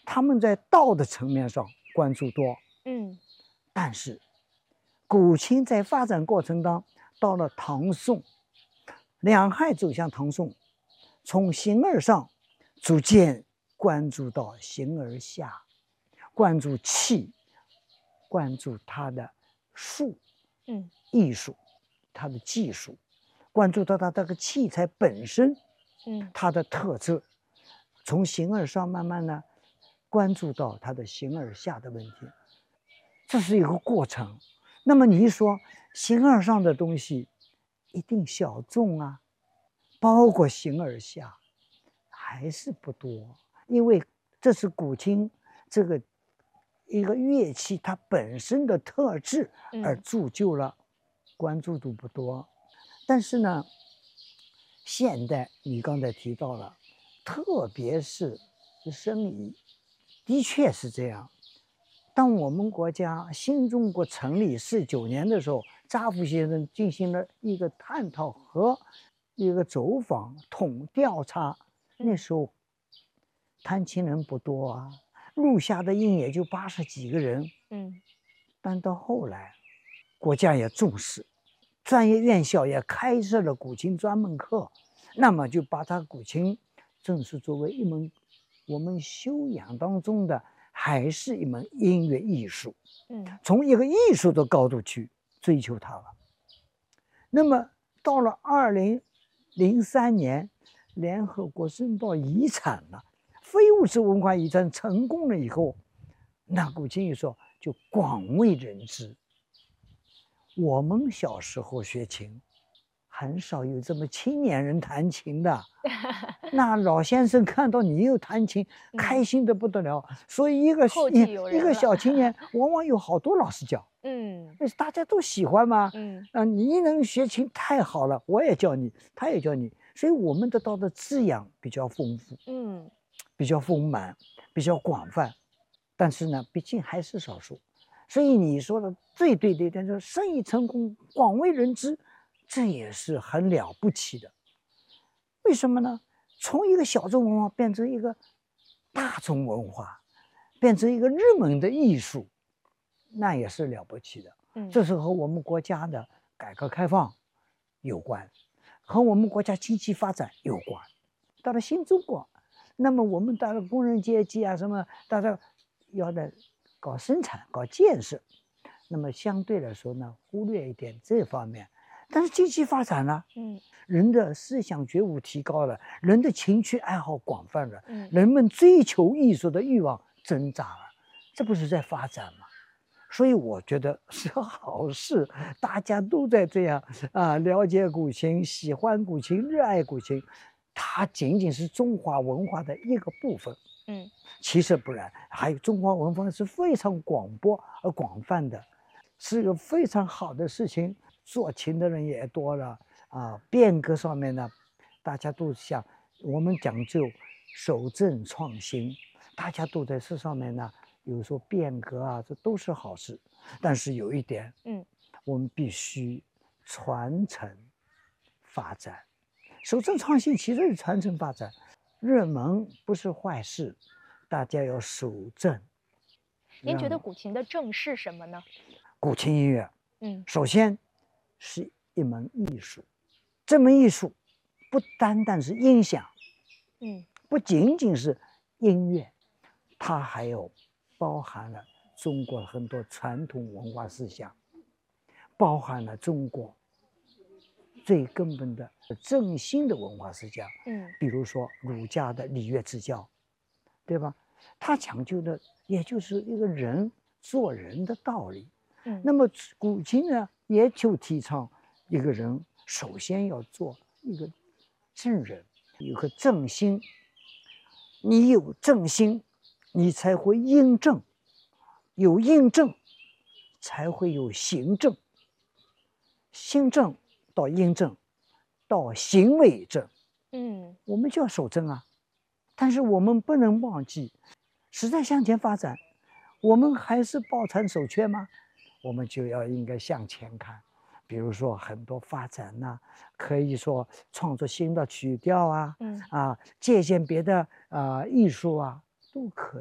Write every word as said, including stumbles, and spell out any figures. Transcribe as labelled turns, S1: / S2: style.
S1: 他们在道的层面上关注多，
S2: 嗯，
S1: 但是古琴在发展过程当中，到了唐宋，两汉走向唐宋，从形而上逐渐关注到形而下，关注气，关注它的术，
S2: 嗯，
S1: 艺术，它的技术，关注到它这个器材本身，
S2: 嗯，
S1: 它的特质，从形而上慢慢的关注到它的形而下的问题，这是一个过程。那么你一说形而上的东西一定小众啊，包括形而下还是不多，因为这是古琴这个一个乐器它本身的特质而铸就了，关注度不多。但是呢，现代你刚才提到了，特别是生理，的确是这样。当我们国家新中国成立四九年的时候，查夫先生进行了一个探讨和一个走访统调查，那时候弹琴人不多啊，录下的音也就八十几个人。
S2: 嗯，
S1: 但到后来，国家也重视，专业院校也开设了古琴专门课，那么就把它古琴正式作为一门我们修养当中的，还是一门音乐艺术。
S2: 嗯，
S1: 从一个艺术的高度去追求它了。那么到了二零零三年，联合国申报遗产了，非物质文化遗产成功了以后，那古琴艺术就广为人知。我们小时候学琴，很少有这么青年人弹琴的。那老先生看到你又弹琴，开心的不得了。嗯、所以一个一个小青年，往往有好多老师教。嗯，大家都喜欢嘛。嗯，啊，你能学琴太好了，我也教你，他也教你，所以我们得到的滋养比较丰富，嗯，比较丰满，比较广泛。但是呢，毕竟还是少数。所以你说的最对的一点，就是生意成功，广为人知，这也是很了不起的。为什么呢？从一个小众文化变成一个大众文化，变成一个热门的艺术，那也是了不起的。嗯，这是和我们国家的改革开放有关，和我们国家经济发展有关。到了新中国，那么我们到了工人阶级啊，什么大家要的搞生产、搞建设，那么相对来说呢，忽略一点这方面。但是经济发展了，嗯，人的思想觉悟提高了，人的情趣爱好广泛了，嗯，人们追求艺术的欲望增长了，这不是在发展吗？所以我觉得是好事，大家都在这样啊，了解古琴，喜欢古琴，热爱古琴，它仅仅是中华文化的一个部分，嗯，其实不然，还有中华文化是非常广博而广泛的，是一个非常好的事情。做琴的人也多了啊，变革上面呢，大家都想我们讲究守正创新，大家都在这上面呢，有说变革啊，这都是好事。但是有一点，嗯，我们必须传承发展，守正创新其实是传承发展，热门不是坏事，大家要守正。
S2: 您觉得古琴的正是什么呢？
S1: 古琴音乐，嗯，首先是一门艺术，这门艺术不单单是音响，嗯，不仅仅是音乐，它还有包含了中国很多传统文化思想，包含了中国最根本的正心的文化思想，嗯，比如说儒家的礼乐之教，对吧？它讲究的也就是一个人做人的道理。嗯，那么古琴呢，也就提倡一个人首先要做一个正人，有个正心。你有正心，你才会音正，有音正，才会有行正。心正到音正，到行为正，嗯，我们就要守正啊。但是我们不能忘记，时代向前发展，我们还是抱残守缺吗？我们就要应该向前看，比如说很多发展呢、啊，可以说创作新的曲调啊，嗯啊，借鉴别的啊、呃、艺术啊，都可以。